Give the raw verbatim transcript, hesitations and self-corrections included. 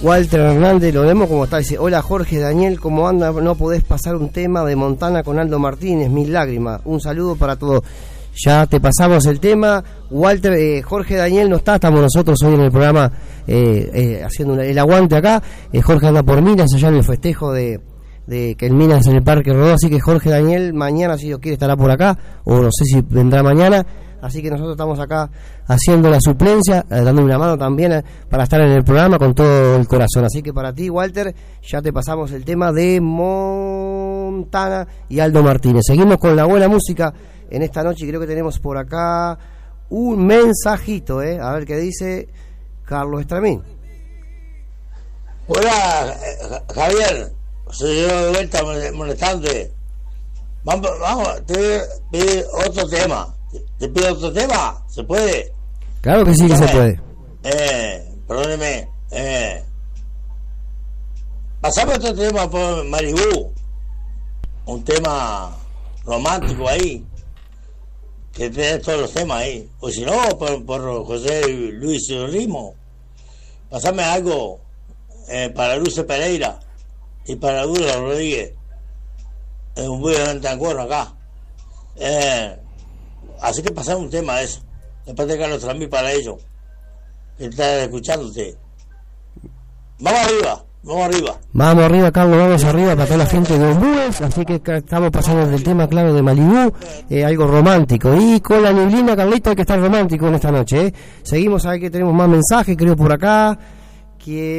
Walter Hernández, lo vemos como está, dice, hola Jorge Daniel, ¿cómo anda? No podés pasar un tema de Montana con Aldo Martínez, Mil Lágrimas, un saludo para todos. Ya te pasamos el tema, Walter, eh, Jorge Daniel no está, estamos nosotros hoy en el programa eh, eh, haciendo una, el aguante acá, eh, Jorge anda por Minas, allá en el festejo de, de que el Minas en el Parque Rodó, así que Jorge Daniel mañana, si Dios quiere, estará por acá, o no sé si vendrá mañana, así que nosotros estamos acá haciendo la suplencia, eh, dando una mano también eh, para estar en el programa con todo el corazón, así que para ti, Walter, ya te pasamos el tema de Montana y Aldo Martínez. Seguimos con la buena música en esta noche, creo que tenemos por acá un mensajito, ¿eh? A ver qué dice Carlos Estramín. Hola, Javier, soy yo de vuelta molestante. Vamos, vamos, te pido otro tema. ¿Te pido otro tema? ¿Se puede? Claro que sí que se puede. Eh, perdóneme. Eh. Pasamos otro tema por Maribú. Un tema romántico ahí. Que tenés todos los temas ahí. O si no, por, por José Luis Rimo. Pasame algo eh, para Luce Pereira y para Dura Rodríguez. En un buen Antancuero acá. Eh, así que pasame un tema de eso. Después de Carlos Tramí para ellos. Que está escuchándote. Vamos arriba. Vamos arriba. Vamos arriba, Carlos, vamos arriba para toda la gente de Ombúes, así que estamos pasando del tema, claro, de Malibú, eh, algo romántico. Y con la neblina, Carlito, hay que estar romántico en esta noche, ¿eh? Seguimos, a ver que tenemos más mensajes, creo, por acá. Que